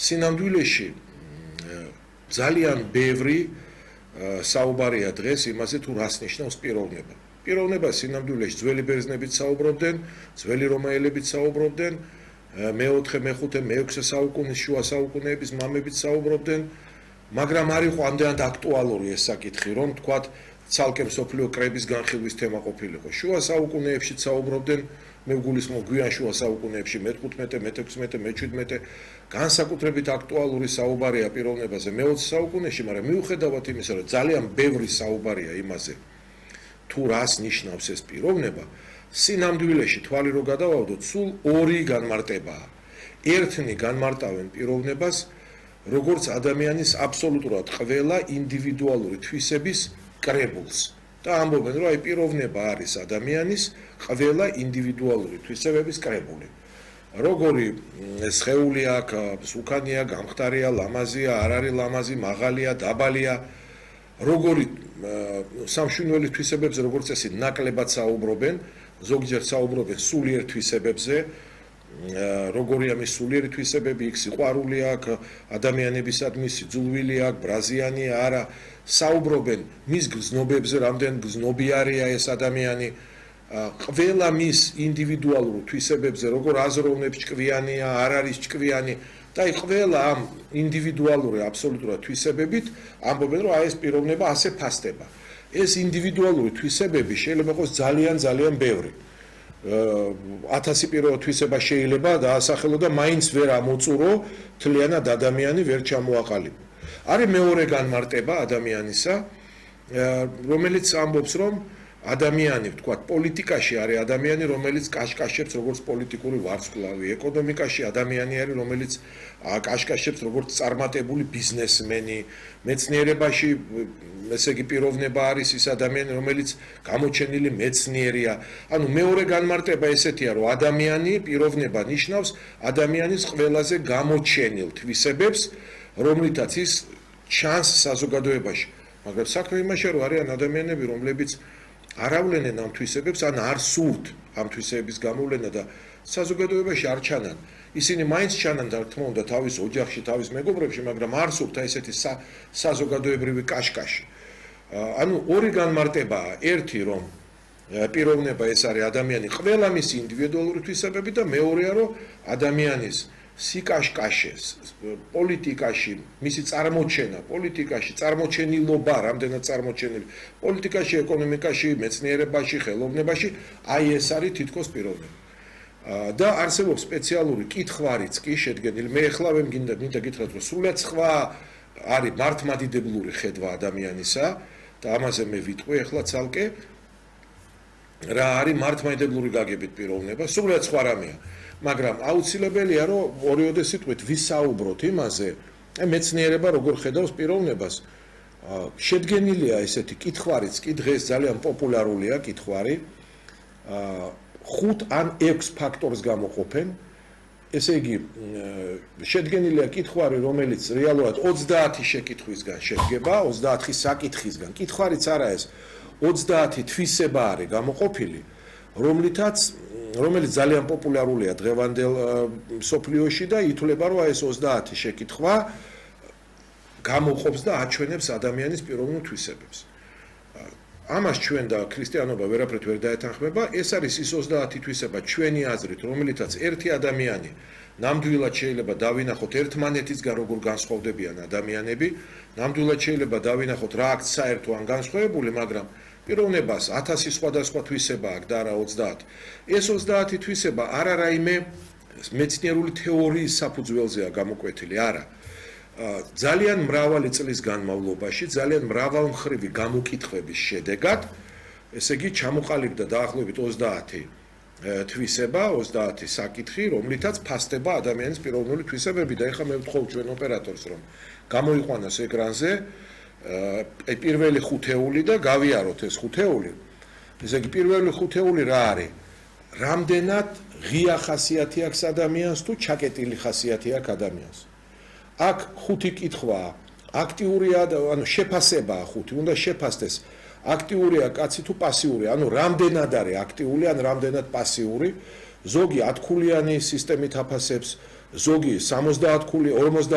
სინამდვილეში ძალიან ბევრი საუბარია დღეს იმაზე თუ რას ნიშნავს პიროვნება. პიროვნება სინამდვილეში ძველი ბერძნებიც საუბრობდნენ, ძველი რომაელებიც საუბრობდნენ, მე-4, მე-5, მე-6 საუკუნის შუა საუკუნეების მამებიც საუბრობდნენ, მაგრამ არ იყო ამდენად აქტუალური ეს საკითხი, რომ თქვათ ცალკე მსოფლიო კრების განხილვის თემა ყოფილიყო. შუა საუკუნეებში საუბრობდნენ, მე ვგულისხმობ გვიან შუა საუკუნეებში მე-15, მე-16, მე-17 განსაკუთრებით აქტუალური საუბარია პიროვნებაზე მე-20 საუკუნეში, მაგრამ მიუხედავად იმისა, რომ ძალიან ბევრი საუბარია იმაზე, თუ რას ნიშნავს ეს პიროვნება, სინამდვილეში თვალი რო გადავავდოთ, სულ ორი განმარტებაა. ერთნი განმარტავენ პიროვნებას, როგორც ადამიანის აბსოლუტურად ყველა ინდივიდუალური თვისების კრებულს. და ამბობენ, რომ აი პიროვნება არის ადამიანის ყველა ინდივიდუალური თვისებების კრებული. როგორი სხეული აქვს, უკანია, გამხდარია, ლამაზია, არ არის ლამაზი, მაღალია, დაბალია, როგორი სამშვენიერი თვისებებზე, როგორც წესი, ნაკლებად საუბრობენ, ზოგჯერ საუბრობენ სულიერ თვისებებზე, როგორია მის სულიერი თვისებები, იქ სიყვარული აქვს, ადამიანებისადმი სიძულვილი აქვს, ბრაზიანია, არა, საუბრობენ მის გზნობებზე, რამდენ გზნობიარია ეს ადამიანი, ყველა მის ინდივიდუალურ თვისებებზე, როგორ აზროვნებს ჭკვიანია, არ არის ჭკვიანი და აი ყველა ამ ინდივიდუალური აბსოლუტურად თვისებებით ამბობენ, რომ აი ეს პიროვნება ასე ფასდება. ეს ინდივიდუალური თვისებები შეიძლება იყოს ძალიან ბევრი. 1000 პირველ თვისება შეიძლება დაასახელო და მაინც ვერ ამოწურო, თლიანად ადამიანი ვერ ჩამოაყალიბო. არის მეორე განმარტება ადამიანისა, რომელიც ამბობს, რომ ადამიანი, ვთქვათ, პოლიტიკაში არის ადამიანი, რომელიც კაშკაშებს როგორც პოლიტიკური ვარსკვლავი, ეკონომიკაში ადამიანი არის, რომელიც კაშკაშებს როგორც წარმატებული ბიზნესმენი, მეცნიერებაში ესე იგი პიროვნება არის ის ადამიანი, რომელიც გამოჩენილი მეცნიერია. ანუ მეორე განმარტება ესეთია, რომ ადამიანი პიროვნება ნიშნავს ადამიანის ყველაზე გამოჩენილ თვისებებს, რომლითაც ის ჩანს საზოგადოებაში. მაგრამ საქმე იმაშია, რომ არიან ადამიანები, რომლებიც არავლენენ ამ თვისებებს, ან არ სურთ ამ თვისებების გამოვლენა და საზოგადოებაში არ ჩანან. ისინი მაინც ჩანან და თქმა უნდა თავის ოჯახში, თავის მეგობრებში, მაგრამ არ სურთ ესეთი საზოგადოებრივი კაშკაში. ანუ ორი განმარტებაა, ერთი რომ პიროვნება ეს არის ადამიანი ყველა მისი ინდივიდუალური თვისებები და მეორეა რომ ადამიანის სიკაშკაშეს პოლიტიკაში მისი წარმოჩენა, პოლიტიკაში წარმოჩენილობა, რამდენად წარმოჩენილი, პოლიტიკაში, ეკონომიკაში, მეცნიერებაში, ხელოვნებაში, აი ეს არის თითქოს პიროვნება. და არსებობს სპეციალური კითხვარიც კი შედგენილი. მე ეხლა მინდა გითხრათ, რომ სულად სხვა არის მართლმადიდებლური ხედვა ადამიანისა და ამაზე მე ვიტყვი ეხლა ცალკე რა არის მართლმადიდებლური გაგებით პიროვნება, სულად სხვა რამეა. მაგრამ აუცილებელია, რომ ორიოდე სიტყვით ვისაუბროთ იმაზე, მეცნიერება როგორ ხედავს პიროვნებას. შედგენილია ესეთი კითხვარიც კი დღეს ძალიან პოპულარულია კითხვარი. 5 ან 6 ფაქტორს გამოყოფენ. ესე იგი, შედგენილია კითხვარი, რომელიც რეალურად 30 შეკითხვისგან შედგება, 30 საკითხისგან. კითხვარიც არა ეს, 30 თვისება არის გამოყოფილი, რომელიც ძალიან პოპულარულია დღევანდელ მსოფლიოში და ითვლება, რომ ეს 30 შეკითხვა გამოყოფს და აჩვენებს ადამიანის პიროვნულ თვისებებს. ამას ჩვენ და ქრისტიანობა ვერაფრით ვერ დაეთანხმება, ეს არის ის 30 თვისება ჩვენი აზრით, რომელიცაც ერთი ადამიანი ნამდვილად შეიძლება დავინახოთ ერთმანეთისგან როგორ განსხვავდებიან ადამიანები, ნამდვილად შეიძლება დავინახოთ რა აქვს საერთო ან განსხვავებული, მაგრამ პიროვნებას 1000 სხვადასხვა თვისება აქვს და არა 30. ეს 30 თვისება არა რაიმე მეცნიერული თეორიის საფუძველზეა გამოკვეთილი, არა. ძალიან მრავალი წლის განმავლობაში, ძალიან მრავალმხრივი გამოკითხვების შედეგად, ესე იგი ჩამოყალიბდა დაახლოებით 30 თვისება, 30 საკითხი, რომლითაც ფასდება ადამიანის პიროვნული თვისებები და ეხლა მე ვთხოვ ჩვენ ოპერატორს, რომ გამოიყვანოს ეკრანზე პირველი ხუთეული და გავიაროთ ეს ხუთეული. ესე იგი პირველი ხუთეული რა არის? რამდენად ღია ხასიათი აქვს ადამიანს თუ ჩაკეტილი ხასიათი აქვს ადამიანს? აქ 5 კითხვაა, აქტიურია, ანუ შეფასებაა 5, უნდა შეფასდეს. აქტიურია კაცი თუ პასიური, ანუ რამდენად არის აქტიული, ან რამდენად პასიური. ზოგი 10-ქულიანი სისტემით აფასებს, ზოგი 70 ქული, 50